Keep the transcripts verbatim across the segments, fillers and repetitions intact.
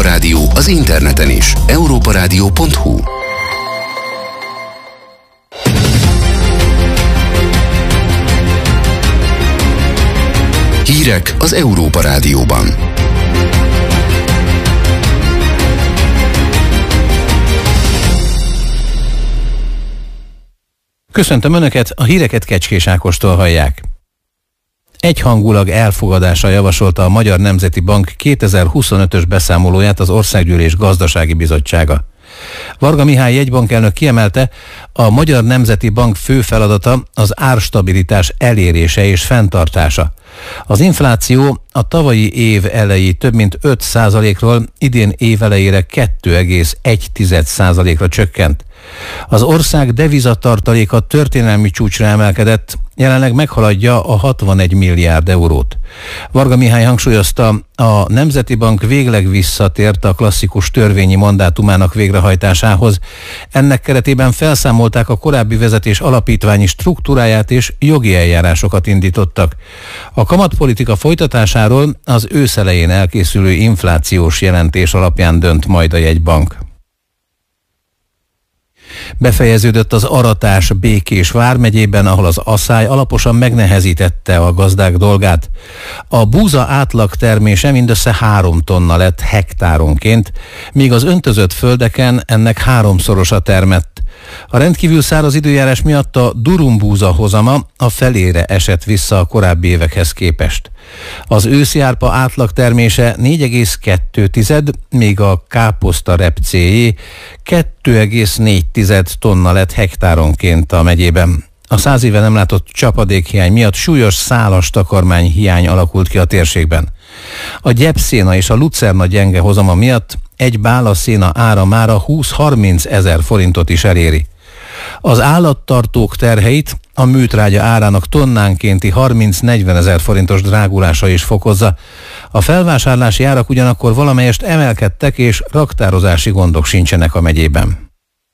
Rádió az interneten is. európarádió pont hu. Hírek az Európa Rádióban. Köszöntöm Önöket, a híreket Kecskés Ákostól hallják. Egyhangulag elfogadásra javasolta a Magyar Nemzeti Bank kétezer-huszonötös beszámolóját az Országgyűlés Gazdasági Bizottsága. Varga Mihály jegybankelnök kiemelte, a Magyar Nemzeti Bank fő feladata az árstabilitás elérése és fenntartása. Az infláció a tavalyi év elejé több mint öt százalékról idén év elejére kettő egész egy százalékra csökkent. Az ország devizatartaléka történelmi csúcsra emelkedett, jelenleg meghaladja a hatvanegy milliárd eurót. Varga Mihály hangsúlyozta, a Nemzeti Bank végleg visszatért a klasszikus törvényi mandátumának végrehajtásához. Ennek keretében felszámolták a korábbi vezetés alapítványi struktúráját és jogi eljárásokat indítottak. A kamatpolitika folytatásáról az ősz elején elkészülő inflációs jelentés alapján dönt majd a jegybank. Befejeződött az aratás Békés vármegyében, ahol az aszály alaposan megnehezítette a gazdák dolgát. A búza átlag termése mindössze három tonna lett hektáronként, míg az öntözött földeken ennek háromszorosa termett. A rendkívül száraz időjárás miatt a durumbúza hozama a felére esett vissza a korábbi évekhez képest. Az őszi árpa átlag termése négy egész kettő, míg a káposzta repcéjé kettő egész négy tonna lett hektáronként a megyében. A száz éve nem látott csapadékhiány miatt súlyos szálas takarmány hiány alakult ki a térségben. A gyepszéna és a lucerna gyenge hozama miatt egy bálaszéna ára mára húsz-harminc ezer forintot is eléri. Az állattartók terheit a műtrágya árának tonnánkénti harminc-negyven ezer forintos drágulása is fokozza. A felvásárlási árak ugyanakkor valamelyest emelkedtek, és raktározási gondok sincsenek a megyében.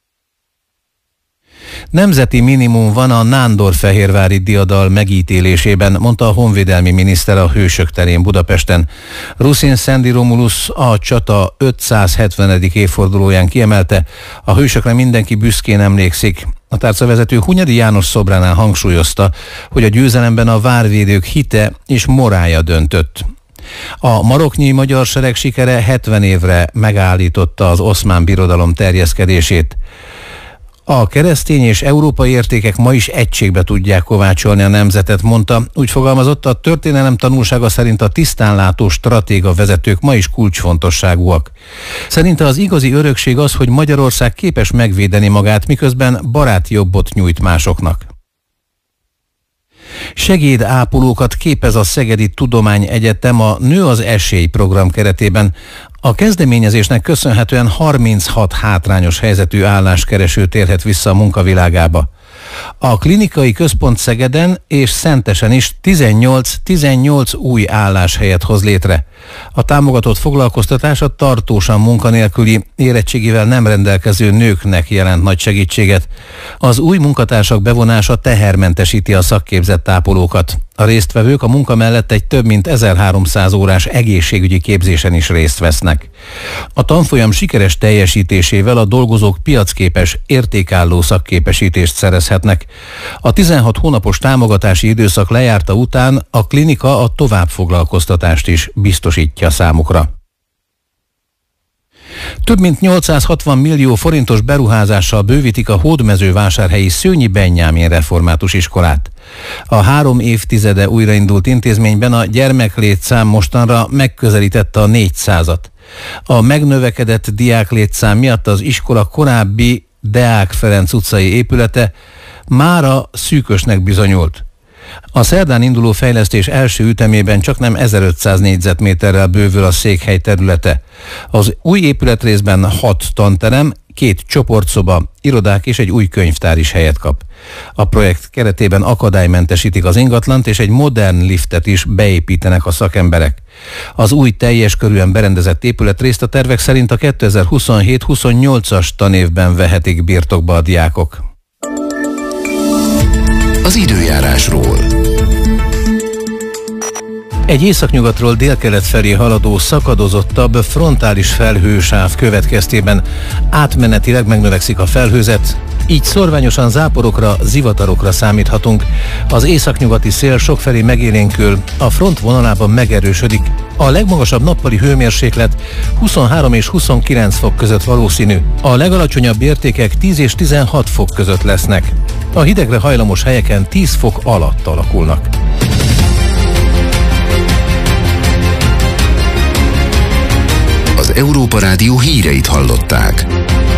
Nemzeti minimum van a nándorfehérvári diadal megítélésében, mondta a honvédelmi miniszter a Hősök terén Budapesten. Ruszin Szendi Romulus a csata ötszázhetvenedik évfordulóján kiemelte, a hősökre mindenki büszkén emlékszik. A tárcavezető Hunyadi János szobránál hangsúlyozta, hogy a győzelemben a várvédők hite és morálja döntött. A maroknyi magyar sereg sikere hetven évre megállította az oszmán birodalom terjeszkedését. A keresztény és európai értékek ma is egységbe tudják kovácsolni a nemzetet, mondta. Úgy fogalmazott, a történelem tanulsága szerint a tisztánlátó stratéga vezetők ma is kulcsfontosságúak. Szerinte az igazi örökség az, hogy Magyarország képes megvédeni magát, miközben baráti jobbot nyújt másoknak. Segédápolókat képez a Szegedi Tudományegyetem a Nő az Esély program keretében. A kezdeményezésnek köszönhetően harminchat hátrányos helyzetű álláskereső térhet vissza a munkavilágába. A klinikai központ Szegeden és Szentesen is tizennyolc új álláshelyet hoz létre. A támogatott foglalkoztatás a tartósan munkanélküli, érettségével nem rendelkező nőknek jelent nagy segítséget. Az új munkatársak bevonása tehermentesíti a szakképzett ápolókat. A résztvevők a munka mellett egy több mint ezerháromszáz órás egészségügyi képzésen is részt vesznek. A tanfolyam sikeres teljesítésével a dolgozók piacképes, értékálló szakképesítést szerezhetnek. A tizenhat hónapos támogatási időszak lejárta után a klinika a továbbfoglalkoztatást is biztosítja számukra. Több mint nyolcszázhatvan millió forintos beruházással bővítik a hódmezővásárhelyi Szőnyi Benyámin református iskolát. A három évtizede újraindult intézményben a gyermeklétszám mostanra megközelítette a négyszázat. A megnövekedett diáklétszám miatt az iskola korábbi Deák Ferenc utcai épülete mára szűkösnek bizonyult. A szerdán induló fejlesztés első ütemében csaknem ezerötszáz négyzetméterrel bővül a székhely területe. Az új épületrészben hat tanterem, két csoportszoba, irodák és egy új könyvtár is helyet kap. A projekt keretében akadálymentesítik az ingatlant, és egy modern liftet is beépítenek a szakemberek. Az új teljes körűen berendezett épületrészt a tervek szerint a kétezer-huszonhét huszonnyolcas tanévben vehetik birtokba a diákok. Az időjárásról. Egy északnyugatról délkelet felé haladó szakadozottabb frontális felhősáv következtében átmenetileg megnövekszik a felhőzet, így szorványosan záporokra, zivatarokra számíthatunk. Az északnyugati szél sokfelé megélénkül, a front vonalában megerősödik. A legmagasabb nappali hőmérséklet huszonhárom és huszonkilenc fok között valószínű. A legalacsonyabb értékek tíz és tizenhat fok között lesznek. A hidegre hajlamos helyeken tíz fok alatt alakulnak. Az Európa Rádió híreit hallották.